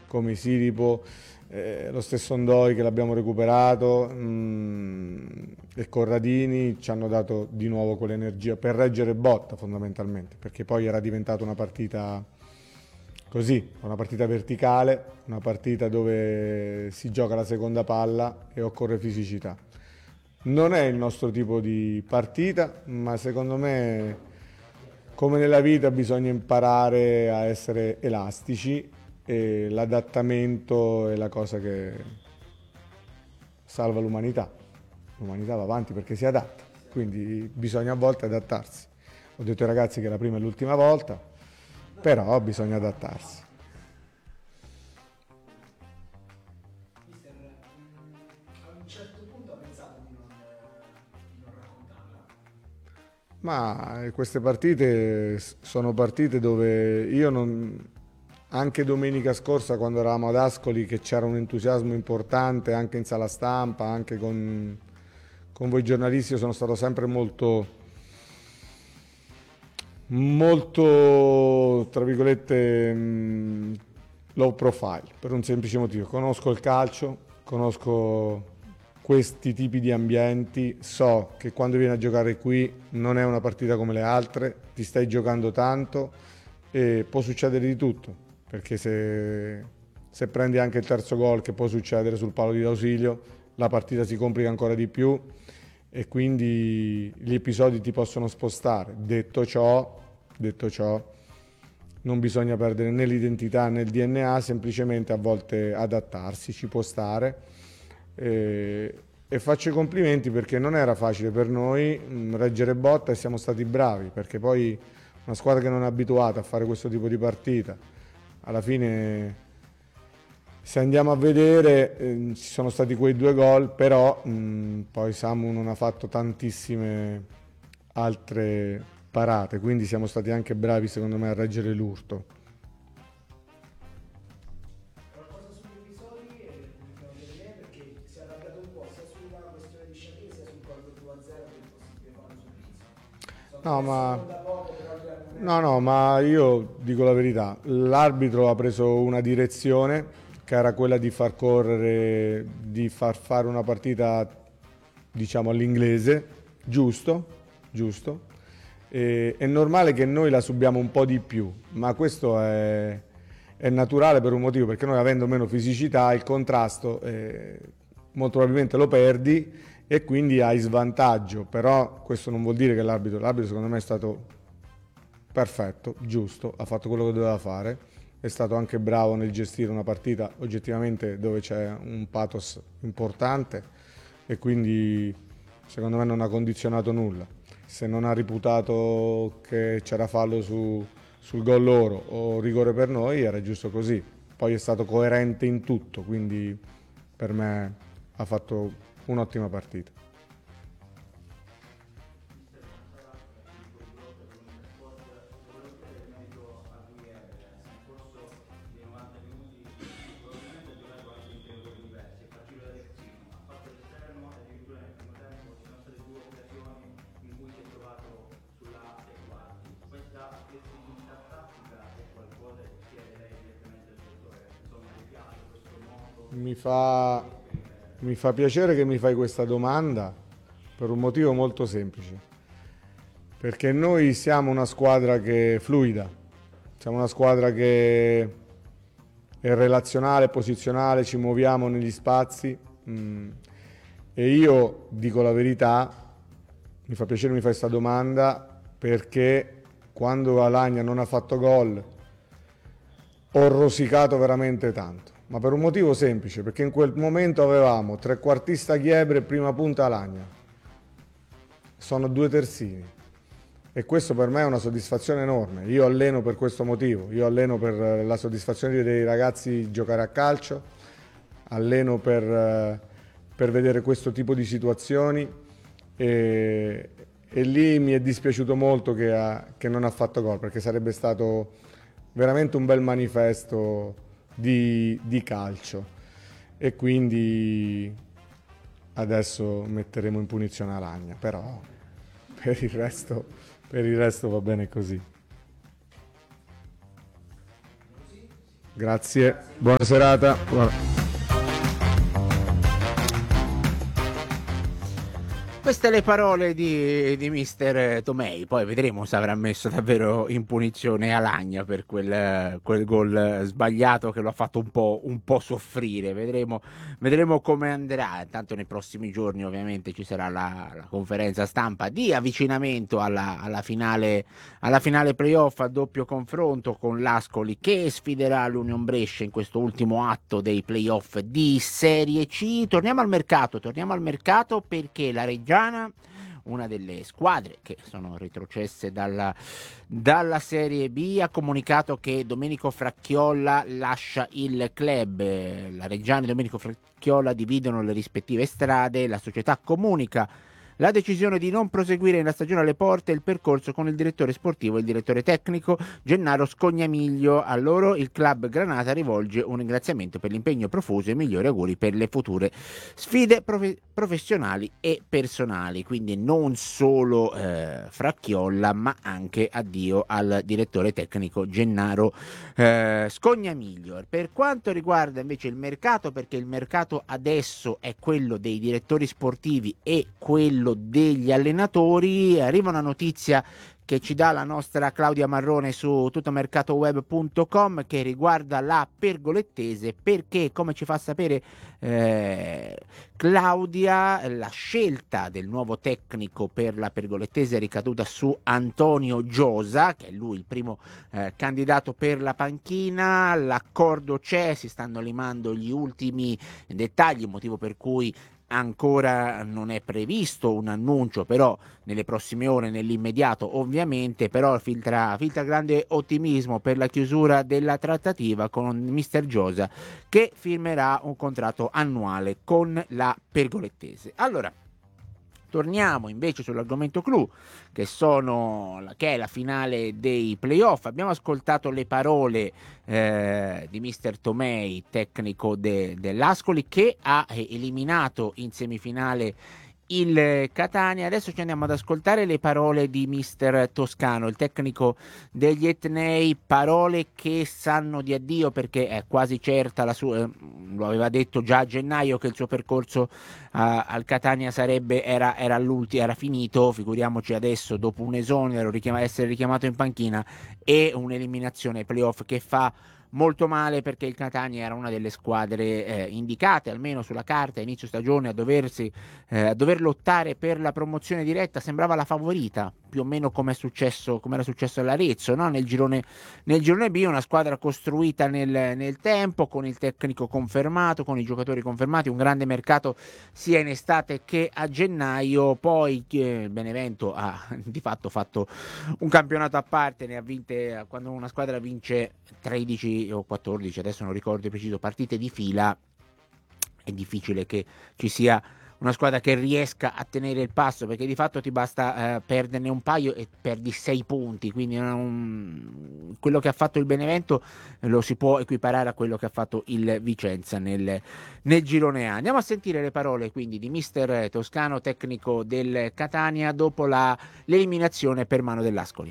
come Siripo, lo stesso Ondoi che l'abbiamo recuperato, e Corradini ci hanno dato di nuovo quell'energia per reggere botta fondamentalmente, perché poi era diventata una partita così, una partita verticale, una partita dove si gioca la seconda palla e occorre fisicità. Non è il nostro tipo di partita, ma secondo me, come nella vita, bisogna imparare a essere elastici e l'adattamento è la cosa che salva l'umanità. L'umanità va avanti perché si adatta, quindi bisogna a volte adattarsi. Ho detto ai ragazzi che è la prima e l'ultima volta, però bisogna adattarsi. Mister, a un certo punto ha pensato di non raccontarla. Ma queste partite sono partite dove io non... Anche domenica scorsa quando eravamo ad Ascoli che c'era un entusiasmo importante anche in sala stampa, anche con voi giornalisti, io sono stato sempre molto, tra virgolette, low profile, per un semplice motivo. Conosco il calcio, conosco questi tipi di ambienti, so che quando vieni a giocare qui non è una partita come le altre, ti stai giocando tanto e può succedere di tutto, perché se prendi anche il terzo gol che può succedere sul palo di ausilio, la partita si complica ancora di più e quindi gli episodi ti possono spostare. Detto ciò, non bisogna perdere né l'identità né il DNA, semplicemente a volte adattarsi, ci può stare. E faccio i complimenti perché non era facile per noi reggere botta e siamo stati bravi, perché poi una squadra che non è abituata a fare questo tipo di partita, alla fine se andiamo a vedere ci sono stati quei 2 gol, però poi Samu non ha fatto tantissime altre parate, quindi siamo stati anche bravi secondo me a reggere l'urto. Qualcosa sugli episodi mi fa vedere perché si è arrabbiato un po' sia sulla questione di Shaqiri sia sul gol del 2-0 che è possibile fare sul viso. So che No, adesso ma conta poco, però lui al No, momento... no, ma io dico la verità, l'arbitro ha preso una direzione che era quella di far correre, di far fare una partita, diciamo, all'inglese, giusto, giusto. È normale che noi la subiamo un po' di più, ma questo è naturale per un motivo, perché noi avendo meno fisicità, il contrasto molto probabilmente lo perdi e quindi hai svantaggio, però questo non vuol dire che l'arbitro secondo me è stato perfetto, giusto, ha fatto quello che doveva fare, è stato anche bravo nel gestire una partita oggettivamente dove c'è un pathos importante e quindi secondo me non ha condizionato nulla. Se non ha reputato che c'era fallo sul gol loro o rigore per noi era giusto così. Poi è stato coerente in tutto, quindi per me ha fatto un'ottima partita. Mi fa, mi fa piacere che mi fai questa domanda per un motivo molto semplice, perché noi siamo una squadra che è fluida, siamo una squadra che è relazionale, posizionale, ci muoviamo negli spazi e io dico la verità, mi fa piacere che mi fai questa domanda perché quando Alagna non ha fatto gol ho rosicato veramente tanto, ma per un motivo semplice, perché in quel momento avevamo trequartista Chiebre e prima punta Alagna. Sono 2 terzini e questo per me è una soddisfazione enorme. Io alleno per questo motivo, io alleno per la soddisfazione di vedere i ragazzi giocare a calcio, alleno per vedere questo tipo di situazioni e lì mi è dispiaciuto molto che non ha fatto gol, perché sarebbe stato veramente un bel manifesto di calcio e quindi adesso metteremo in punizione Alagna, però per il resto va bene così. Grazie, buona serata. Queste le parole di mister Tomei, poi vedremo se avrà messo davvero in punizione Alagna per quel gol sbagliato che lo ha fatto un po' soffrire, vedremo come andrà. Intanto nei prossimi giorni ovviamente ci sarà la conferenza stampa di avvicinamento alla finale playoff a doppio confronto con l'Ascoli che sfiderà l'Union Brescia in questo ultimo atto dei playoff di Serie C. Torniamo al mercato perché la Reggiana, una delle squadre che sono retrocesse dalla Serie B, ha comunicato che Domenico Fracchiolla lascia il club. La Reggiana e Domenico Fracchiolla dividono le rispettive strade, la società comunica la decisione di non proseguire nella stagione alle porte il percorso con il direttore sportivo e il direttore tecnico Gennaro Scognamiglio. A loro il club Granata rivolge un ringraziamento per l'impegno profuso e migliori auguri per le future sfide professionali e personali. Quindi non solo Fracchiolla, ma anche addio al direttore tecnico Gennaro Scognamiglio. Per quanto riguarda invece il mercato, perché il mercato adesso è quello dei direttori sportivi e quello degli allenatori, arriva una notizia che ci dà la nostra Claudia Marrone su tuttomercatoweb.com che riguarda la Pergolettese, perché come ci fa sapere Claudia, la scelta del nuovo tecnico per la Pergolettese è ricaduta su Antonio Giosa, che è lui il primo candidato per la panchina. L'accordo c'è, si stanno limando gli ultimi dettagli, motivo per cui ancora non è previsto un annuncio, però nelle prossime ore, nell'immediato ovviamente, però filtra grande ottimismo per la chiusura della trattativa con mister Giosa, che firmerà un contratto annuale con la Pergolettese. Allora, torniamo invece sull'argomento clou, che è la finale dei playoff. Abbiamo ascoltato le parole di mister Tomei, tecnico dell'Ascoli, che ha eliminato in semifinale il Catania. Adesso ci andiamo ad ascoltare le parole di mister Toscano, il tecnico degli Etnei, parole che sanno di addio, perché è quasi certa lo aveva detto già a gennaio che il suo percorso al Catania era finito, figuriamoci adesso dopo un esonero, essere richiamato in panchina e un'eliminazione ai playoff che fa molto male, perché il Catania era una delle squadre indicate almeno sulla carta a inizio stagione a dover lottare per la promozione diretta, sembrava la favorita più o meno come era successo all'Arezzo, no? Nel girone B, una squadra costruita nel tempo, con il tecnico confermato, con i giocatori confermati, un grande mercato sia in estate che a gennaio. Poi il Benevento ha di fatto fatto un campionato a parte, ne ha vinte, quando una squadra vince 13 o 14, adesso non ricordo di preciso, partite di fila, è difficile che ci sia una squadra che riesca a tenere il passo, perché di fatto ti basta perderne un paio e perdi 6 punti, quindi quello che ha fatto il Benevento lo si può equiparare a quello che ha fatto il Vicenza nel girone A. Andiamo a sentire le parole quindi di mister Toscano, tecnico del Catania, dopo l'eliminazione per mano dell'Ascoli.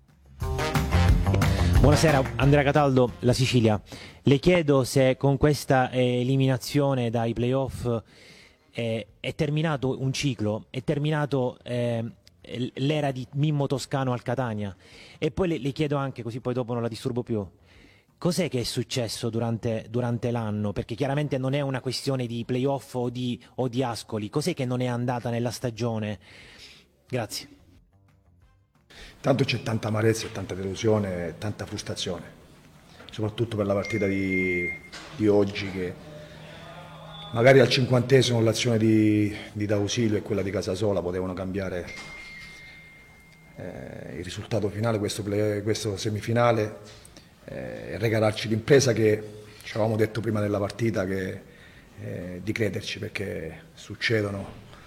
Buonasera, Andrea Cataldo, La Sicilia. Le chiedo se con questa eliminazione dai playoff è terminato un ciclo, è terminato l'era di Mimmo Toscano al Catania. E poi le chiedo anche, così poi dopo non la disturbo più, cos'è che è successo durante l'anno? Perché chiaramente non è una questione di playoff o di Ascoli. Cos'è che non è andata nella stagione? Grazie. Tanto c'è tanta amarezza, tanta delusione, tanta frustrazione, soprattutto per la partita di oggi, che magari al 50esimo l'azione di D'Ausilio e quella di Casasola potevano cambiare il risultato finale, questo semifinale, e regalarci l'impresa che ci avevamo detto prima della partita, di crederci, perché sono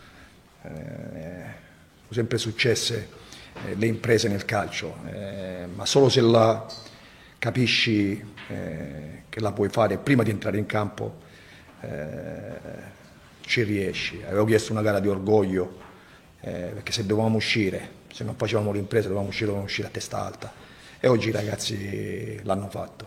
sempre successe le imprese nel calcio, ma solo se la capisci che la puoi fare prima di entrare in campo, ci riesci. Avevo chiesto una gara di orgoglio, perché se dovevamo uscire, se non facevamo l'impresa dovevamo uscire a testa alta, e oggi i ragazzi l'hanno fatto.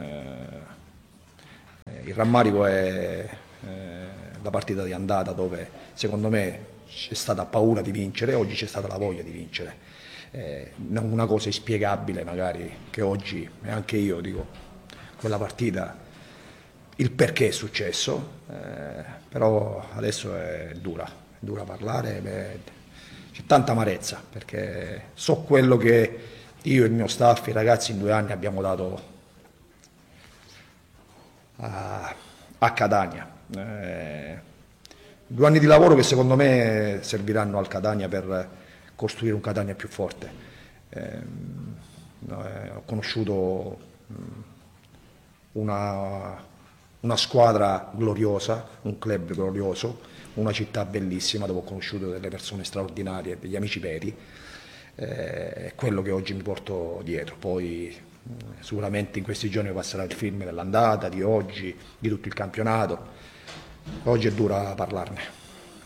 Il rammarico è la partita di andata, dove secondo me c'è stata paura di vincere, oggi c'è stata la voglia di vincere. Una cosa inspiegabile magari, che oggi, e anche io dico, quella partita, il perché è successo, però adesso è dura parlare, c'è tanta amarezza, perché so quello che io e il mio staff, i ragazzi in 2 anni abbiamo dato a Catania. 2 anni di lavoro che secondo me serviranno al Catania per costruire un Catania più forte. Ho conosciuto una squadra gloriosa, un club glorioso, una città bellissima dove ho conosciuto delle persone straordinarie, degli amici veri, è quello che oggi mi porto dietro. Poi sicuramente in questi giorni passerà il film dell'andata, di oggi, di tutto il campionato. Oggi è dura parlarne.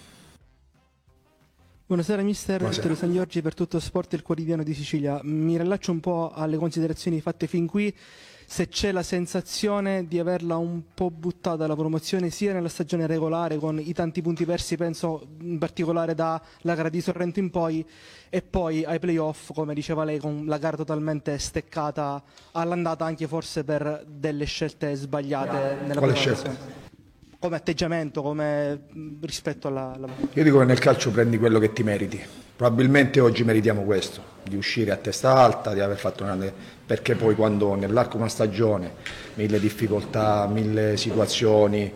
Buonasera mister, Buonasera. Vittorio San Giorgi per Tutto Sport, il quotidiano di Sicilia. Mi rilaccio un po' alle considerazioni fatte fin qui. Se c'è la sensazione di averla un po' buttata la promozione sia nella stagione regolare, con i tanti punti persi, penso in particolare dalla gara di Sorrento in poi, e poi ai playoff, come diceva lei, con la gara totalmente steccata all'andata, anche forse per delle scelte sbagliate nella Quale preparazione. Come atteggiamento, come rispetto alla... Io dico che nel calcio prendi quello che ti meriti. Probabilmente oggi meritiamo questo, di uscire a testa alta, di aver fatto una grande... perché poi quando nell'arco di una stagione, 1000 difficoltà, 1000 situazioni,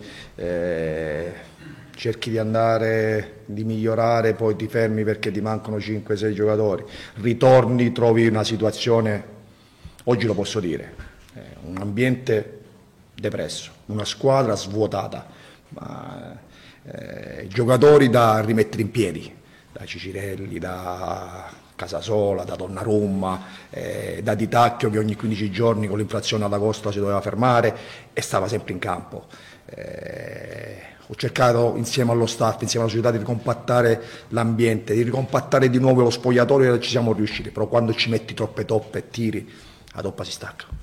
cerchi di andare, di migliorare, poi ti fermi perché ti mancano 5-6 giocatori, ritorni, trovi una situazione, oggi lo posso dire, un ambiente depresso, una squadra svuotata, giocatori da rimettere in piedi, da Cicirelli, da Casasola, da Donnarumma, da Di Tacchio, che ogni 15 giorni con l'inflazione ad agosto si doveva fermare e stava sempre in campo. Ho cercato insieme allo staff, insieme alla società, di ricompattare l'ambiente, di ricompattare di nuovo lo spogliatoio, e ci siamo riusciti, però quando ci metti troppe toppe e tiri, la toppa si stacca.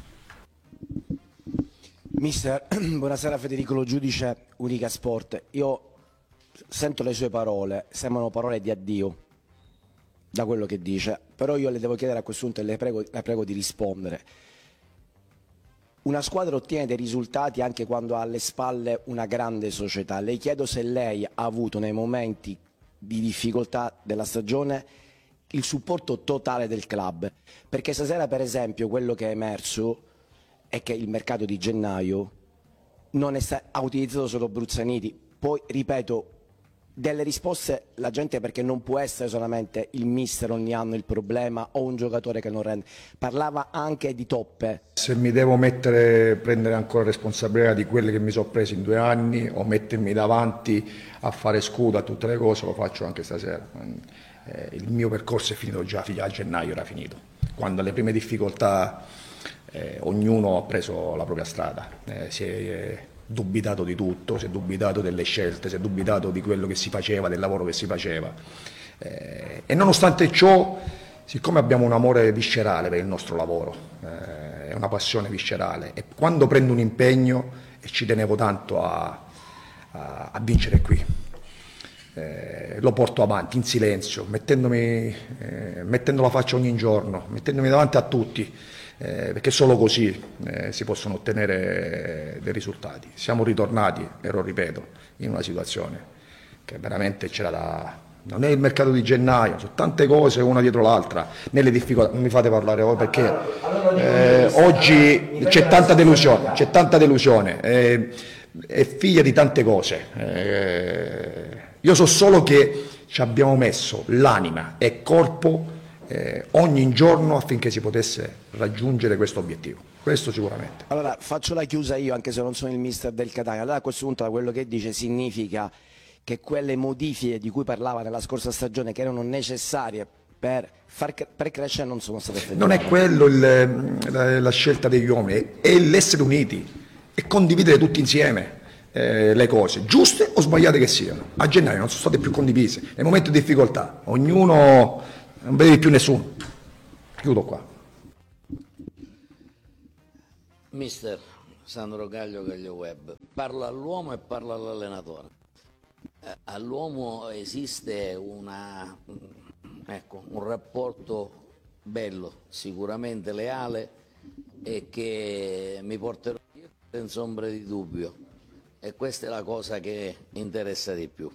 Mister, buonasera, Federico Lo Giudice, Unica Sport. Io sento le sue parole, sembrano parole di addio da quello che dice, però io le devo chiedere a questo punto, e la prego di rispondere. Una squadra ottiene dei risultati anche quando ha alle spalle una grande società. Le chiedo se lei ha avuto nei momenti di difficoltà della stagione il supporto totale del club, perché stasera per esempio quello che è emerso è che il mercato di gennaio ha utilizzato solo Bruzzaniti. Poi, ripeto, delle risposte la gente, perché non può essere solamente il mister ogni anno il problema o un giocatore che non rende. Parlava anche di toppe. Se mi devo prendere ancora responsabilità di quelle che mi sono presi in 2 anni, o mettermi davanti a fare scudo a tutte le cose, lo faccio anche stasera. Il mio percorso è finito già a gennaio, era finito. Quando alle prime difficoltà ognuno ha preso la propria strada, si è dubitato di tutto, si è dubitato delle scelte, si è dubitato di quello che si faceva, del lavoro che si faceva, e nonostante ciò, siccome abbiamo un amore viscerale per il nostro lavoro, è una passione viscerale, e quando prendo un impegno, e ci tenevo tanto a vincere qui, lo porto avanti in silenzio, mettendo la faccia ogni giorno, mettendomi davanti a tutti, perché solo così si possono ottenere dei risultati. Siamo ritornati, e lo ripeto, in una situazione che veramente non è il mercato di gennaio, sono tante cose una dietro l'altra, nelle difficoltà. Non mi fate parlare voi, perché oggi c'è tanta delusione, è figlia di tante cose. Io so solo che ci abbiamo messo l'anima e corpo ogni giorno affinché si potesse raggiungere questo obiettivo, questo sicuramente. Allora faccio la chiusa io, anche se non sono il mister del Catania. Allora a questo punto, da quello che dice, significa che quelle modifiche di cui parlava nella scorsa stagione, che erano necessarie per crescere, non sono state effettuate. Non è quello la scelta degli uomini, è l'essere uniti e condividere tutti insieme le cose, giuste o sbagliate che siano. A gennaio non sono state più condivise, nel momento di difficoltà ognuno non vede più nessuno. Chiudo qua. Mister Sandro Caglio Web parla all'uomo e parla all'allenatore. All'uomo esiste un rapporto bello, sicuramente leale, e che mi porterò senza ombra di dubbio, e questa è la cosa che interessa di più.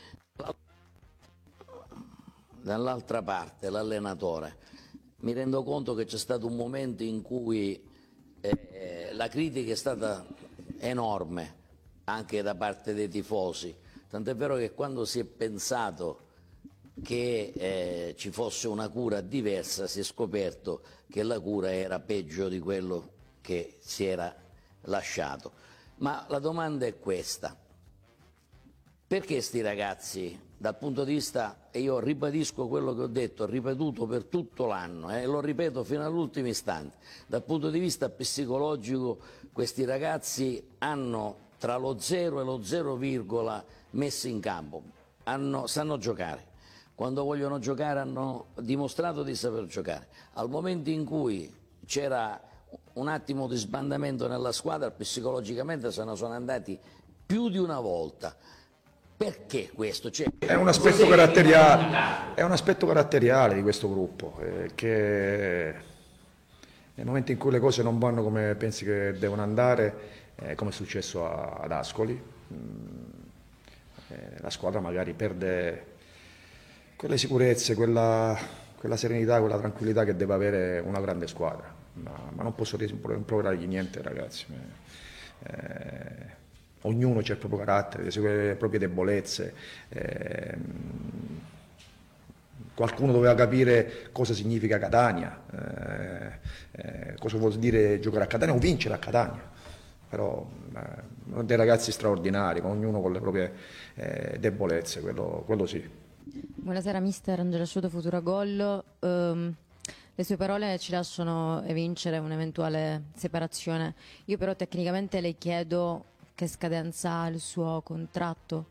Dall'altra parte, l'allenatore, mi rendo conto che c'è stato un momento in cui la critica è stata enorme anche da parte dei tifosi, tant'è vero che quando si è pensato che ci fosse una cura diversa si è scoperto che la cura era peggio di quello che si era lasciato. Ma la domanda è questa: perché sti ragazzi, dal punto di vista, e io ribadisco quello che ho detto, ho ripetuto per tutto l'anno e lo ripeto fino all'ultimo istante, dal punto di vista psicologico questi ragazzi hanno tra lo 0 e lo 0, messi in campo, sanno giocare, quando vogliono giocare hanno dimostrato di saper giocare. Al momento in cui c'era un attimo di sbandamento nella squadra, psicologicamente se ne sono andati più di una volta. Perché questo? È un aspetto caratteriale di questo gruppo, che nel momento in cui le cose non vanno come pensi che devono andare, come è successo ad Ascoli, la squadra magari perde quelle sicurezze, quella serenità, quella tranquillità che deve avere una grande squadra, ma non posso rimproverargli niente, ragazzi. Ognuno ha il proprio carattere, le proprie debolezze. Qualcuno doveva capire cosa significa Catania, cosa vuol dire giocare a Catania o vincere a Catania. Però dei ragazzi straordinari, ognuno con le proprie debolezze, quello sì. Buonasera mister, Angela Sciuto, Futura Gol. Le sue parole ci lasciano evincere un'eventuale separazione. Io però tecnicamente le chiedo che scadenza ha il suo contratto?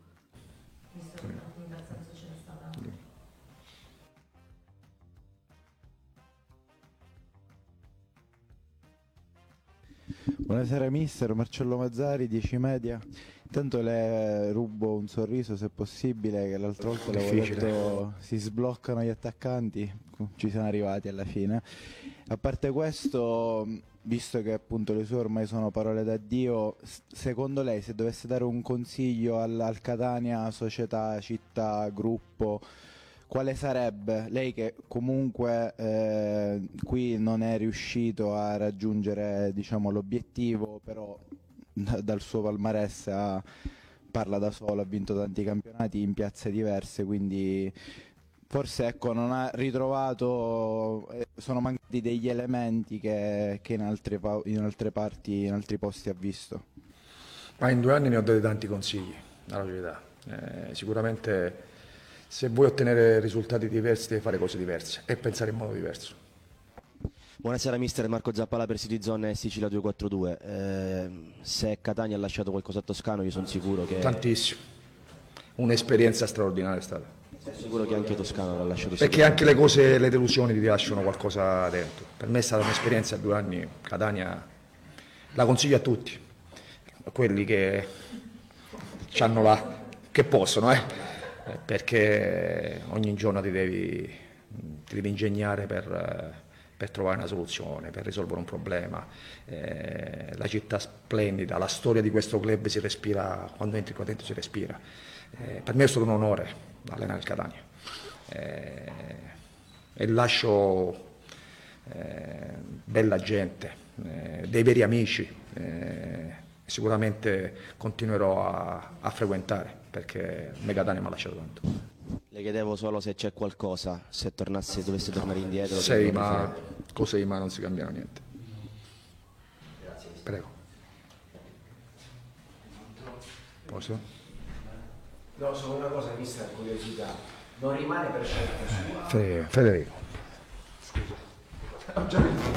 Buonasera mister, Marcello Mazzari, 10 Media. Intanto le rubo un sorriso se possibile, che l'altra volta l'avevo detto si sbloccano gli attaccanti, ci siamo arrivati alla fine. A parte questo, visto che appunto le sue ormai sono parole d'addio, secondo lei se dovesse dare un consiglio al Catania, società, città, gruppo, quale sarebbe? Lei che comunque qui non è riuscito a raggiungere, diciamo, l'obiettivo, però dal suo palmarès parla da solo, ha vinto tanti campionati in piazze diverse, quindi forse ecco, non ha ritrovato, sono mancati degli elementi che in altre parti, in altri posti ha visto. Ma in 2 anni ne ho dati tanti consigli, alla verità. Sicuramente se vuoi ottenere risultati diversi devi fare cose diverse e pensare in modo diverso. Buonasera mister, Marco Zappala per Citizen e Sicilia 242. Se Catania ha lasciato qualcosa a Toscano io sono sicuro che... Tantissimo, un'esperienza straordinaria è stata. Sono sicuro che anche Toscano l'ha lasciato. Perché anche le cose, le delusioni ti lasciano qualcosa dentro. Per me è stata un'esperienza a 2 anni, Catania la consiglio a tutti, a quelli che hanno che possono, perché ogni giorno ti devi ingegnare per trovare una soluzione, per risolvere un problema. La città splendida, la storia di questo club si respira, quando entri qua dentro si respira. Per me è stato un onore allenare il Catania e lascio bella gente, dei veri amici, sicuramente continuerò a frequentare perché me Catania mi ha lasciato tanto. Le chiedevo solo se c'è qualcosa, se dovesse tornare indietro. Cose ma non si cambiano niente. Grazie. Prego. Posso? No, solo una cosa, vista la curiosità. Non rimane per certo. Federico. Scusa.